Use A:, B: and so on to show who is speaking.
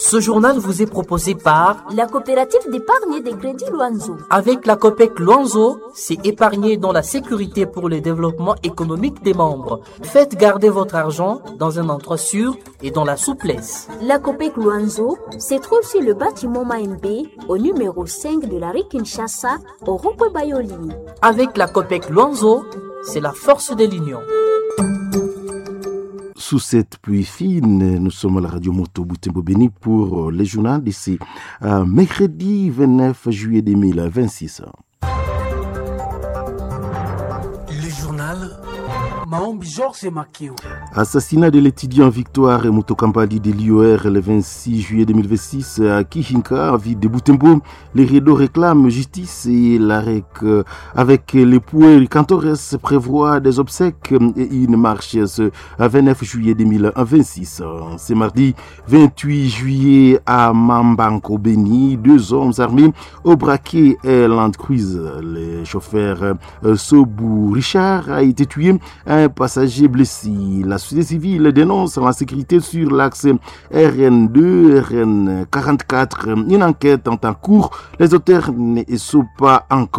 A: Ce journal vous est proposé par
B: la coopérative d'épargne et de crédit Luanzo.
A: Avec la COPEC Luanzo, c'est épargner dans la sécurité pour le développement économique des membres. Faites garder votre argent dans un endroit sûr et dans la souplesse.
B: La COPEC Luanzo se trouve sur le bâtiment Maembe au numéro 5 de la rue Kinshasa au rond-point Bayoli.
A: Avec la COPEC Luanzo, c'est la force de l'union.
C: Sous cette pluie fine, nous sommes à la radio Moto Butembo Béni pour les journaux d'ici mercredi 29 juillet 2026.
D: Le journal Maombi Georges Makio.
C: Assassinat de l'étudiant Victoire Mutokambali de l'IOR le 26 juillet 2026 à Kihinka, ville de Butembo. Les rideaux réclament justice et l'arrêt avec l'époux Cantores prévoit des obsèques et une marche ce 29 juillet 2026. C'est mardi 28 juillet à Mambanko Beni, 2 hommes armés au braquet et Land Cruise. Le chauffeur Sobou Richard a été tué, un passager blessé. La société civile dénonce l'insécurité sur l'axe RN2, RN44. Une enquête est en cours. Les auteurs ne sont pas encore